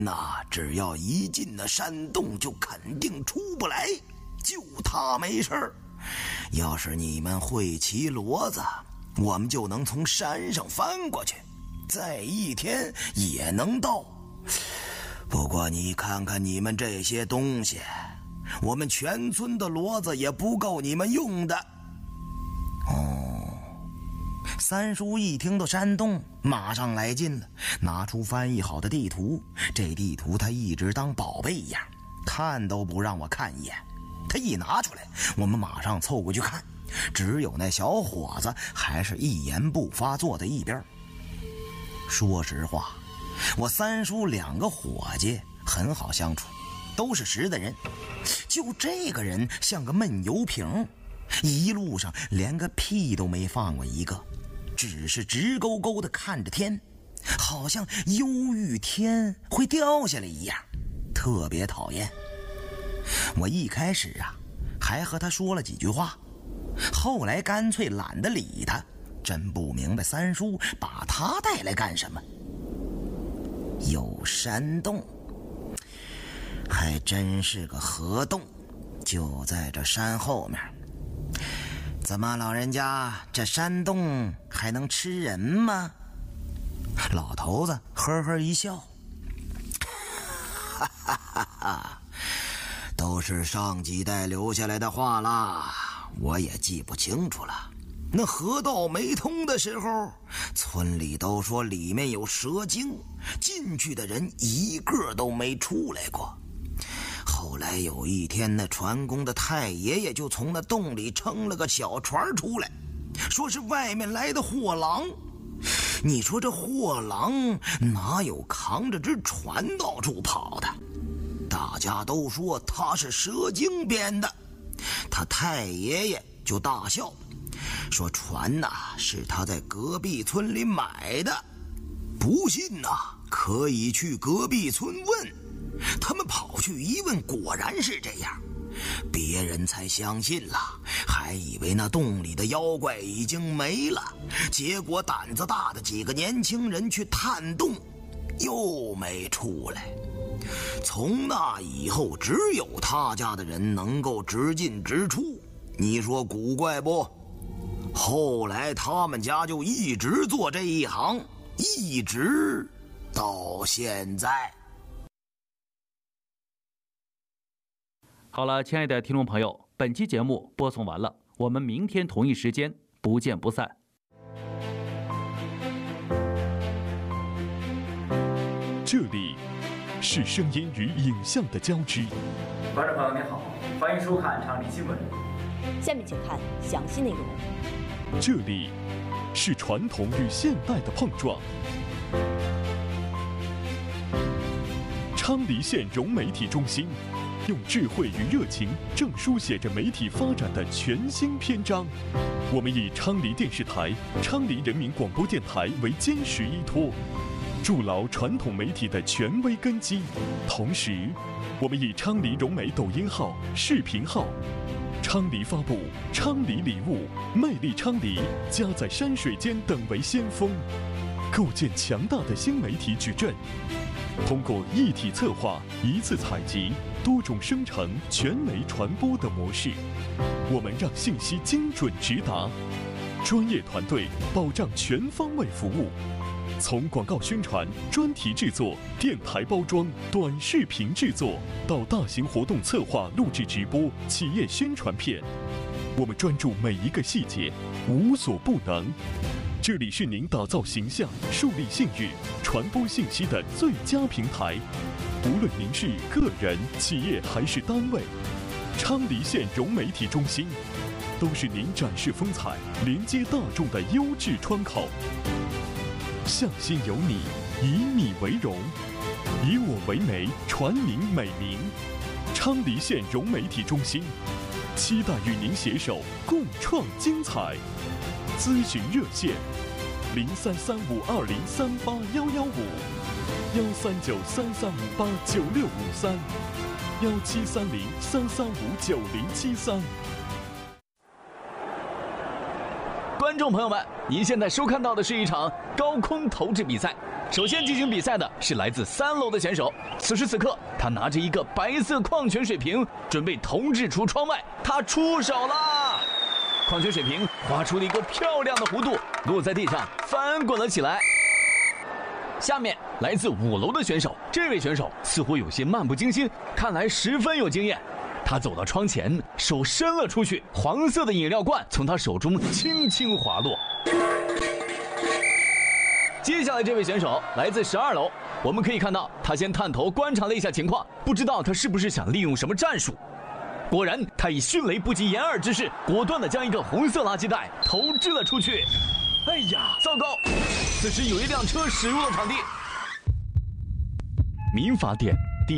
那只要一进那山洞，就肯定出不来，就他没事儿。要是你们会骑骡子，我们就能从山上翻过去，再一天也能到。不过你看看你们这些东西，我们全村的骡子也不够你们用的。三叔一听到山洞，马上来劲了，拿出翻译好的地图。这地图他一直当宝贝一样，看都不让我看一眼。他一拿出来，我们马上凑过去看，只有那小伙子还是一言不发坐在一边。说实话，我三叔2个伙计很好相处，都是实的人，就这个人像个闷油瓶，一路上连个屁都没放过一个，只是直勾勾地看着天，好像忧郁天会掉下来一样，特别讨厌。我一开始还和他说了几句话，后来干脆懒得理他，真不明白三叔把他带来干什么。有山洞，还真是个河洞，就在这山后面。怎么老人家，这山洞还能吃人吗？老头子呵呵一笑，哈哈哈哈，都是上几代留下来的话啦，我也记不清楚了。那河道没通的时候，村里都说里面有蛇精，进去的人一个都没出来过。后来有一天，那船工的太爷爷就从那洞里撑了个小船出来，说是外面来的货郎。你说这货郎哪有扛着只船到处跑的？大家都说他是蛇精编的。他太爷爷就大笑，说船是他在隔壁村里买的，不信可以去隔壁村问。他们跑去一问，果然是这样，别人才相信了，还以为那洞里的妖怪已经没了。结果胆子大的几个年轻人去探洞，又没出来。从那以后，只有他家的人能够直进直出，你说古怪不？后来他们家就一直做这一行，一直到现在。 好了，亲爱的听众朋友，本期节目播送完了，我们明天同一时间不见不散。 这里是声音与影像的交织。 观众朋友您好，欢迎收看昌黎新闻。 下面请看详细内容。 这里是传统与现代的碰撞。昌黎县融媒体中心用智慧与热情，正书写着媒体发展的全新篇章。我们以昌黎电视台、昌黎人民广播电台为坚实依托，筑牢传统媒体的权威根基。同时，我们以昌黎融媒抖音号、视频号、昌黎发布、昌黎礼物、魅力昌黎、家在山水间等为先锋，构建强大的新媒体矩阵。通过一体策划、一次采集、多种生成、全媒传播的模式，我们让信息精准直达，专业团队保障全方位服务。从广告宣传、专题制作、电台包装、短视频制作，到大型活动策划、录制直播、企业宣传片，我们专注每一个细节，无所不能。这里是您打造形象、树立信誉、传播信息的最佳平台。无论您是个人、企业还是单位，昌黎县融媒体中心都是您展示风采、连接大众的优质窗口。向心有你，以你为荣，以我为媒，传您美名。昌黎县融媒体中心，期待与您携手共创精彩。咨询热线：03352033589653，173033599073，1730335973。 观众朋友们，您现在收看到的是一场高空投掷比赛， 首先进行比赛的是来自3楼的选手，此时此刻，他拿着一个白色矿泉水瓶，准备投掷出窗外。他出手了，矿泉水瓶划出了一个漂亮的弧度，落在地上，翻滚了起来。下面来自5楼的选手，这位选手似乎有些漫不经心，看来十分有经验。他走到窗前，手伸了出去，黄色的饮料罐从他手中轻轻滑落。接下来这位选手来自12楼，我们可以看到他先探头观察了一下情况，不知道他是不是想利用什么战术。果然，他以迅雷不及掩耳之势，果断地将一个红色垃圾袋投掷了出去。哎呀，糟糕！此时有一辆车驶入了场地。民法典第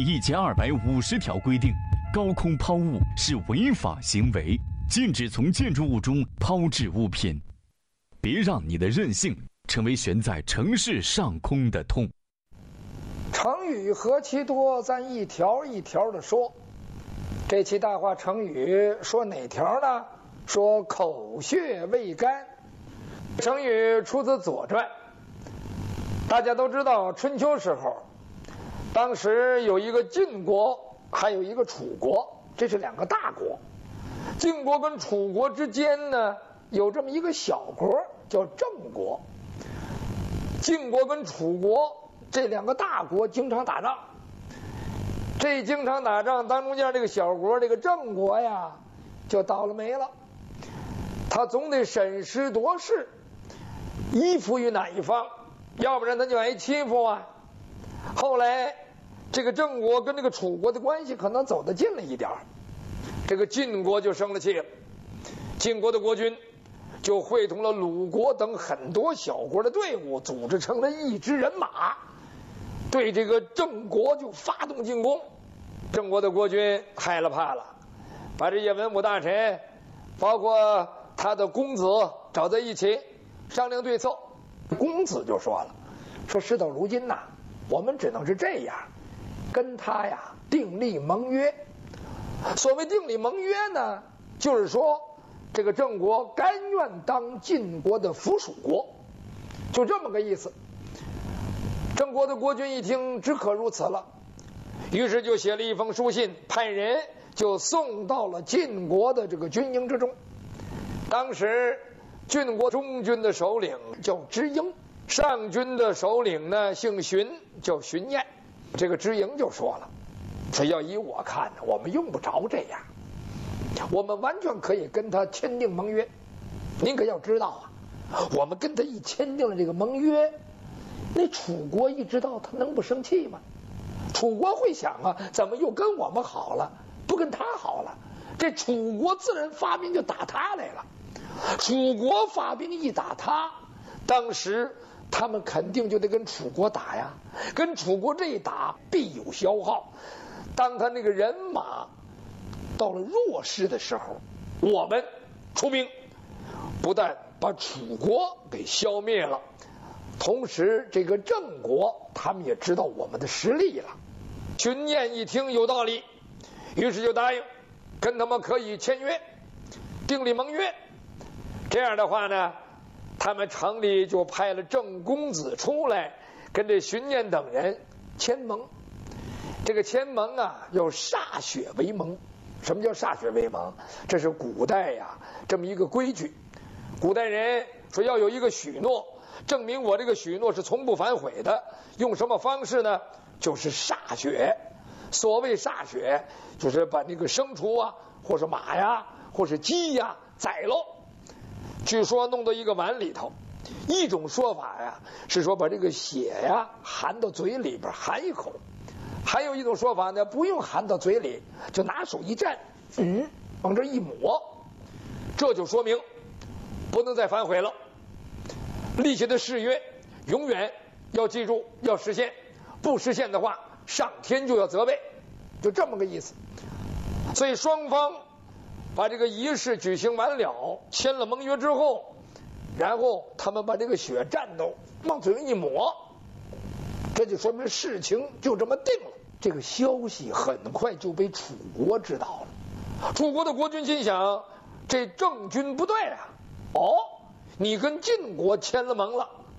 1250条规定，高空抛物是违法行为，禁止从建筑物中抛掷物品。别让你的任性成为悬在城市上空的痛。 成语何其多，咱一条一条的说。这期大话成语说哪条呢？说口穴未干。成语出自《左传》。大家都知道，春秋时候，当时有一个晋国，还有一个楚国，这是2个大国。晋国跟楚国之间呢，有这么一个小国叫郑国。晋国跟楚国这2个大国经常打仗，这经常打仗当中间这个小国这个郑国呀就倒了霉了，他总得审时度势，依附于哪一方，要不然他就挨欺负啊。后来这个郑国跟这个楚国的关系可能走得近了一点，这个晋国就生了气了。晋国的国君就会同了鲁国等很多小国的队伍，组织成了一支人马，对这个郑国就发动进攻。郑国的国君害了怕了，把这些文武大臣包括他的公子找在一起商量对策。公子就说了，说事到如今呐，我们只能是这样，跟他呀订立盟约。所谓订立盟约呢，就是说这个郑国甘愿当晋国的附属国，就这么个意思。郑国的国君一听只可如此了，于是就写了一封书信，派人就送到了晋国的这个军营之中。当时晋国中军的首领叫知营，上军的首领呢姓荀，叫荀晏。这个知营就说了，说要依我看呢，我们用不着这样，我们完全可以跟他签订盟约。您可要知道啊，我们跟他一签订了这个盟约，那楚国一知道，他能不生气吗？楚国会想啊，怎么又跟我们好了，不跟他好了？这楚国自然发兵就打他来了。楚国发兵一打他，当时他们肯定就得跟楚国打呀，跟楚国这一打必有消耗。当他那个人马到了弱势的时候，我们出兵，不但把楚国给消灭了，同时这个郑国他们也知道我们的实力了。荀晏一听有道理，于是就答应跟他们可以签约，订立盟约。这样的话呢，他们城里就派了郑公子出来跟这荀晏等人签盟。这个签盟啊，要歃血为盟。什么叫歃血为盟？这是古代呀这么一个规矩。古代人说要有一个许诺，证明我这个许诺是从不反悔的。用什么方式呢？就是歃血。所谓歃血，就是把那个牲畜啊，或是马呀，或是鸡呀宰喽，据说弄到一个碗里头。一种说法呀是说把这个血呀含到嘴里边含一口，还有一种说法呢，不用含到嘴里，就拿手一蘸，往这一抹，这就说明不能再反悔了。立下的誓约永远要记住，要实现，不实现的话上天就要责备，就这么个意思。所以双方把这个仪式举行完了，签了盟约之后，然后他们把这个血蘸到往嘴上一抹，这就说明事情就这么定了。这个消息很快就被楚国知道了。楚国的国君心想，这郑军不对啊，你跟晋国签了盟了，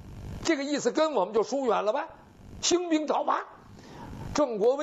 这个意思跟我们就疏远了呗。兴兵讨伐，郑国